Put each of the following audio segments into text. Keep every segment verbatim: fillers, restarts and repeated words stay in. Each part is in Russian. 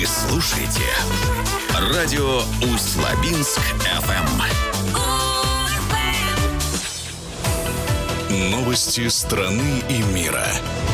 Слушайте радио Усть-Лабинск-эф эм. Новости страны и мира.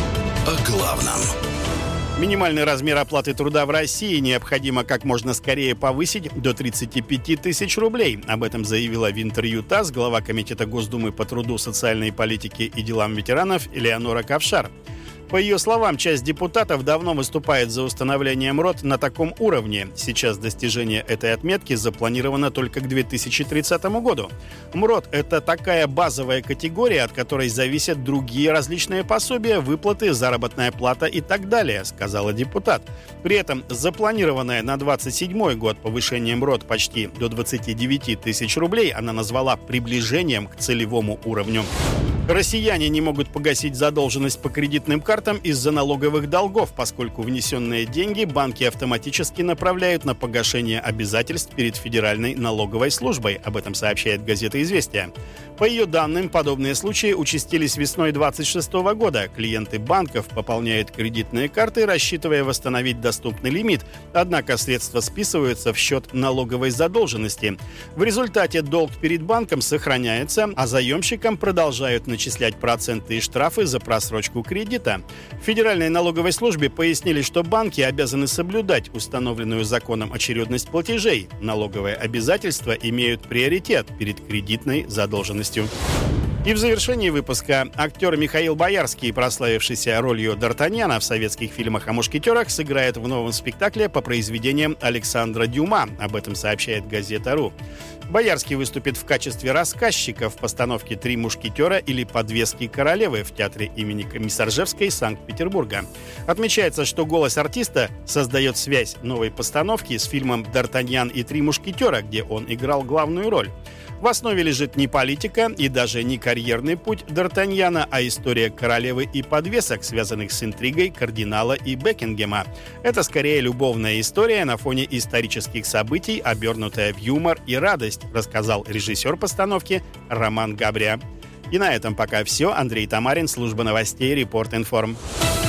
О главном. Минимальный размер оплаты труда в России необходимо как можно скорее повысить до тридцати пяти тысяч рублей. Об этом заявила в интервью ТАСС глава Комитета Госдумы по труду, социальной политике и делам ветеранов Элеонора Ковшар. По ее словам, часть депутатов давно выступает за установление МРОТ на таком уровне. Сейчас достижение этой отметки запланировано только к две тысячи тридцатому году. МРОТ – это такая базовая категория, от которой зависят другие различные пособия, выплаты, заработная плата и так далее, сказала депутат. При этом запланированное на двадцать седьмой год повышение МРОТ почти до двадцати девяти тысяч рублей она назвала приближением к целевому уровню. Россияне не могут погасить задолженность по кредитным картам из-за налоговых долгов, поскольку внесенные деньги банки автоматически направляют на погашение обязательств перед Федеральной налоговой службой. Об этом сообщает газета «Известия». По ее данным, подобные случаи участились весной двадцать шестого года. Клиенты банков пополняют кредитные карты, рассчитывая восстановить доступный лимит, однако средства списываются в счет налоговой задолженности. В результате долг перед банком сохраняется, а заемщикам продолжают начислять проценты и штрафы за просрочку кредита. В Федеральной налоговой службе пояснили, что банки обязаны соблюдать установленную законом очередность платежей. Налоговые обязательства имеют приоритет перед кредитной задолженностью. И в завершении выпуска актер Михаил Боярский, прославившийся ролью Д'Артаньяна в советских фильмах о мушкетерах, сыграет в новом спектакле по произведениям Александра Дюма. Об этом сообщает газета «Ру». Боярский выступит в качестве рассказчика в постановке «Три мушкетера» или «Подвески королевы» в театре имени Комиссаржевской Санкт-Петербурга. Отмечается, что голос артиста создает связь новой постановки с фильмом «Д'Артаньян и три мушкетера», где он играл главную роль. В основе лежит не политика и даже не карьерный путь Д'Артаньяна, а история королевы и подвесок, связанных с интригой кардинала и Бекингема. Это скорее любовная история на фоне исторических событий, обернутая в юмор и радость, рассказал режиссер постановки Роман Габрия. И на этом пока все. Андрей Тамарин, служба новостей, Репорт Информ.